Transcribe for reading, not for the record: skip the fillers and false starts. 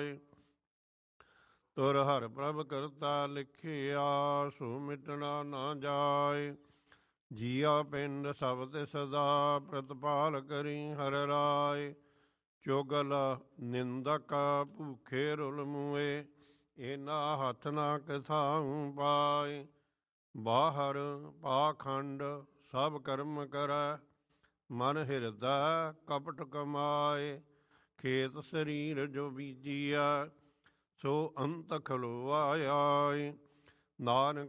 ਪਾਏ। ਤੁਰ ਹਰਿ ਪ੍ਰਭ ਕਰਤਾ ਲਿਖਿਆ, ਸੋ ਮਿਟਣਾ ਨਾ ਜਾਏ। ਜੀਆ ਪਿੰਡ ਸਭ ਤੇ ਸਦਾ, ਪ੍ਰਤਪਾਲ ਕਰੀ ਹਰਿ ਰਾਏ। ਚੁਗਲ ਨਿੰਦਕ ਭੂਖੇ ਰੁਲ ਮੂਏ, ਇਹਨਾਂ ਹੱਥ ਨਾ ਕਿਥਾਉ ਪਾਏ। ਬਾਹਰ ਪਾਖੰਡ ਸਭ ਕਰਮ ਕਰੈ, ਮਨ ਹਿਰਦੈ ਕਪਟ ਕਮਾਏ। ਖੇਤ ਸਰੀਰ ਜੋ ਬੀਜੀਐ, ਸੋ ਅੰਤ ਖਲੋਆ ਆਏ। ਨਾਨਕ